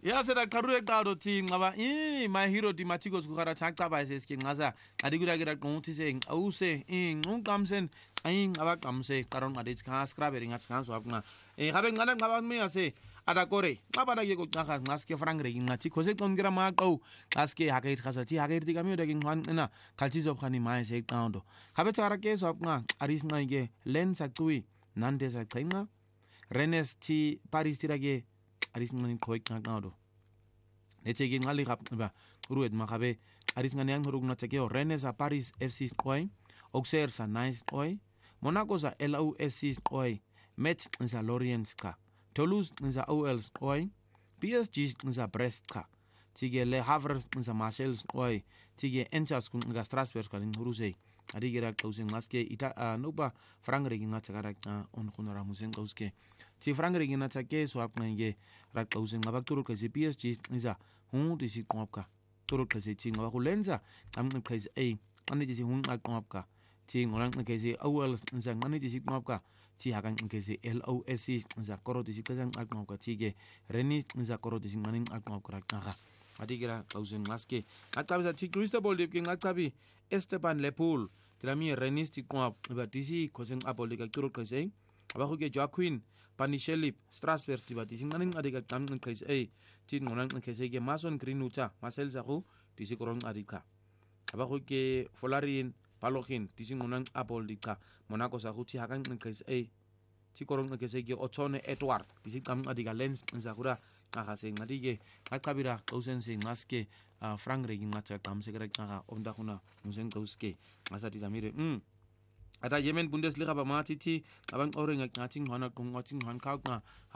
Ya seda karue qado thi ngaba my hero di mathikos kugara chaqaba seske ngaza adikula kira qonthi se awuse nqamsen ngaba qamse qaron ngade tsikha skrabe ringa tsikha swapna gabe ngana ngaba me ase adakore ngaba ke kuchaga ngaske frangre ngathi khose qongira maqo ngaske hakait khasa thi hakait dikami oda ke ngqanqina khalthi zobkhani maye se qando gabe tsara ke swapna aris ngayke len saqui nande sa qinga renes thi paris tirake aris ngani khoik ngaqado Necheki ngali ba uruet makabe aris ngani ang hurug natsakeo Rennes a Paris FC Skoy Auxerre sa Nice Skoy Monaco sa LOSC Skoy Metz sa Lorient ka Toulouse sa OL Skoy PSG sa Brest ka Tige Le Havre sa Marseille Skoy Tige Enchas nga Strasbourg ka hurusei adigira kausen maske ita noba frangre ngatsakara on kunara musen kauske ti frangre ngatsake swap nge rak kausen ngaba turu ka PSG iza disi qopka turu ka se tinga ku lenza am nqais ani disi qopka ti ngolang ngese awal nza ngani disi qopka ti hakan ngese LOSC nza koro disi ka qopka tige Rennes nza koro disi ngani qopka rak adigira kausen maske atabza ti Cristobal de ngatabi Esteban Lepoul Tirami Rennes ti qop ba disi kosen apolika turu ka se abahu ke Joaquin Panichelip Strasbourg ti ba disi ngani adika tam ngais tin ngolang ngese ke Mason Greenuta Marcel Zahu disi koron adika abahu ke Folarin Palogin disi ngonang apolika Monaco Zahu ti hakan ngais ti koron ngese ke Otone Edward disi tam adika Lens Zakura ngase ngadike akabira kausense ngaske frangre ngatsa tamse kera ngaka onda kuna musen kauske ngasati zamire ata Yemen Bundesliga ba matiti abang orenga ngating hona kung ngating han kau